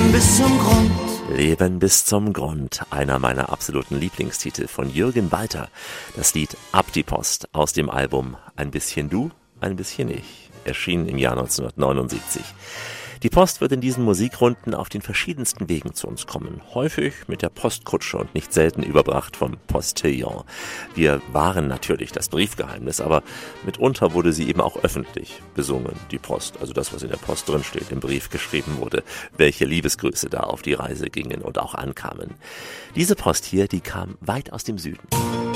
Leben bis zum Grund. Leben bis zum Grund, einer meiner absoluten Lieblingstitel von Jürgen Walter. Das Lied Ab die Post aus dem Album Ein bisschen du, ein bisschen ich, erschienen im Jahr 1979. Die Post wird in diesen Musikrunden auf den verschiedensten Wegen zu uns kommen. Häufig mit der Postkutsche und nicht selten überbracht vom Postillon. Wir wahren natürlich das Briefgeheimnis, aber mitunter wurde sie eben auch öffentlich besungen, die Post. Also das, was in der Post drin steht, im Brief geschrieben wurde, welche Liebesgrüße da auf die Reise gingen und auch ankamen. Diese Post hier, die kam weit aus dem Süden.